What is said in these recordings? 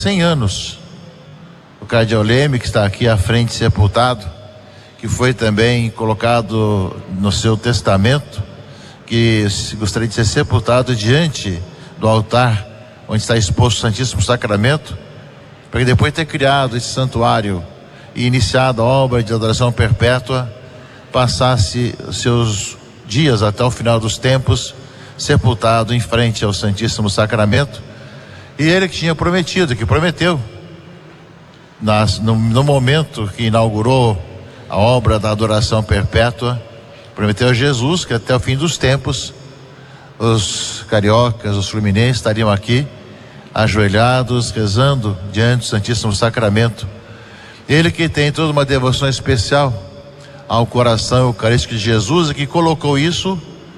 100 anos. O cardeal Leme, que está aqui à frente, sepultado, que foi também colocado no seu testamento, que gostaria de ser sepultado diante do altar onde está exposto o Santíssimo Sacramento, para que depois de ter criado esse santuário e iniciado a obra de adoração perpétua, passasse os seus dias até o final dos tempos sepultado em frente ao Santíssimo Sacramento. E ele que tinha prometido, que prometeu no momento que inaugurou a obra da adoração perpétua, prometeu a Jesus que até o fim dos tempos os cariocas, os fluminenses estariam aqui ajoelhados, rezando diante do Santíssimo Sacramento. Ele que tem toda uma devoção especial ao coração eucarístico de Jesus e que colocou isso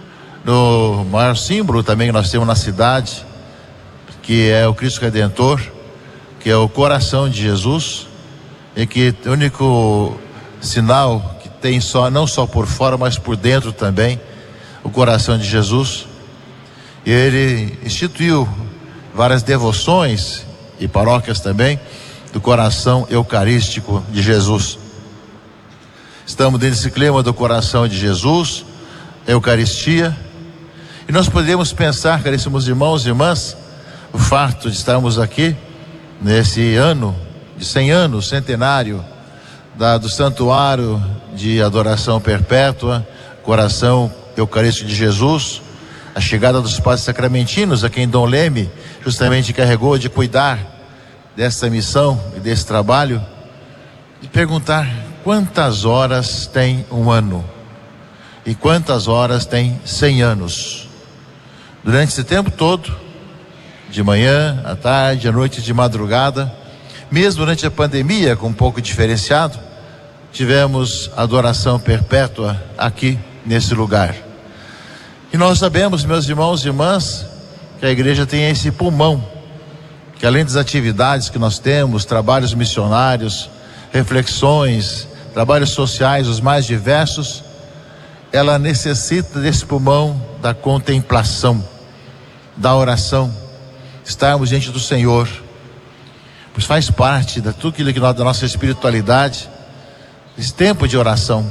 no maior símbolo também que nós temos na cidade, que é o Cristo Redentor, que é o coração de Jesus, e que o único sinal que tem não só por fora, mas por dentro também, o coração de Jesus. E ele instituiu várias devoções e paróquias também do coração eucarístico de Jesus. Estamos dentro desse clima do coração de Jesus, Eucaristia, e nós podemos pensar, caríssimos irmãos e irmãs, o fato de estarmos aqui nesse ano de 100 anos, centenário do Santuário de Adoração Perpétua, Coração Eucarístico de Jesus, a chegada dos padres sacramentinos, a quem Dom Leme justamente encarregou de cuidar dessa missão e desse trabalho, de perguntar quantas horas tem um ano e quantas horas tem 100 anos. Durante esse tempo todo, de manhã, à tarde, à noite, de madrugada, mesmo durante a pandemia, com um pouco diferenciado, tivemos adoração perpétua aqui nesse lugar. E nós sabemos, meus irmãos e irmãs, que a igreja tem esse pulmão, que além das atividades que nós temos, trabalhos missionários, reflexões, trabalhos sociais, os mais diversos, ela necessita desse pulmão da contemplação, da oração, estarmos diante do Senhor, pois faz parte de tudo aquilo que nós, da nossa espiritualidade, esse tempo de oração,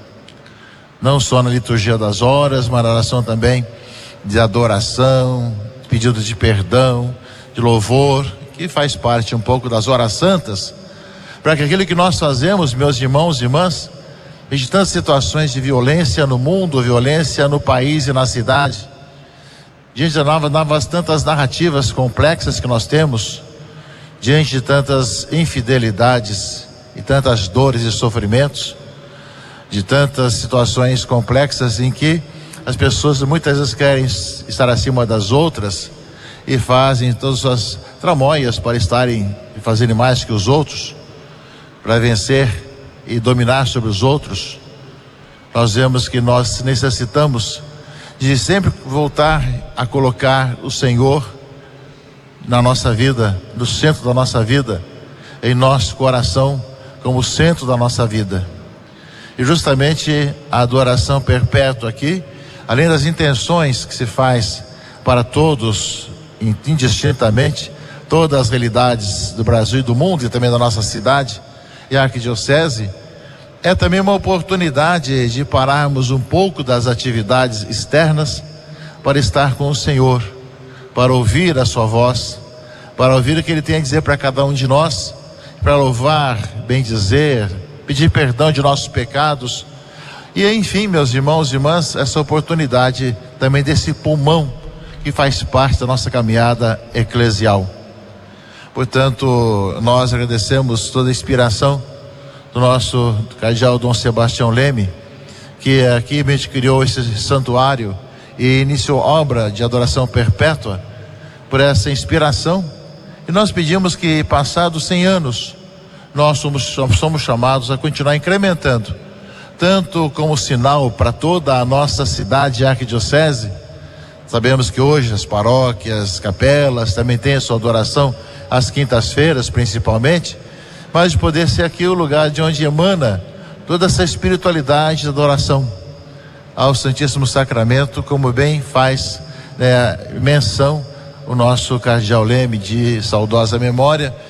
não só na liturgia das horas, mas na oração também de adoração, pedido de perdão, de louvor, que faz parte um pouco das horas santas, para que aquilo que nós fazemos, meus irmãos e irmãs, de tantas situações de violência no mundo, violência no país e na cidade, diante de novas tantas narrativas complexas que nós temos, diante de tantas infidelidades e tantas dores e sofrimentos, de tantas situações complexas em que as pessoas muitas vezes querem estar acima das outras e fazem todas as tramóias para estarem e fazerem mais que os outros, para vencer e dominar sobre os outros. Nós vemos que nós necessitamos de sempre voltar a colocar o Senhor na nossa vida, no centro da nossa vida, em nosso coração, como o centro da nossa vida. E justamente a adoração perpétua aqui, além das intenções que se faz para todos, indistintamente, todas as realidades do Brasil e do mundo, e também da nossa cidade e a arquidiocese, é também uma oportunidade de pararmos um pouco das atividades externas para estar com o Senhor, para ouvir a sua voz, para ouvir o que Ele tem a dizer para cada um de nós, para louvar, bendizer, pedir perdão de nossos pecados. E enfim, meus irmãos e irmãs, essa oportunidade também desse pulmão que faz parte da nossa caminhada eclesial. Portanto, nós agradecemos toda a inspiração do nosso cardeal Dom Sebastião Leme, que aqui mesmo criou esse santuário e iniciou obra de adoração perpétua, por essa inspiração. E nós pedimos que, passados 100 anos, nós somos chamados a continuar incrementando, tanto como sinal para toda a nossa cidade e arquidiocese. Sabemos que hoje as paróquias, capelas também têm a sua adoração às quintas-feiras principalmente, mas de poder ser aqui o lugar de onde emana toda essa espiritualidade de adoração ao Santíssimo Sacramento, como bem faz menção o nosso cardeal Leme, de saudosa memória,